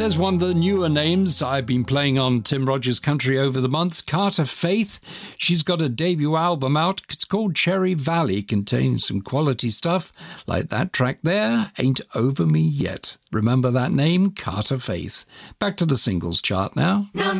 There's one of the newer names I've been playing on Tim Rogers Country over the months, Carter Faith. She's got a debut album out. It's called Cherry Valley, containing some quality stuff like that track there, Ain't Over Me Yet. Remember that name, Carter Faith. Back to the singles chart now.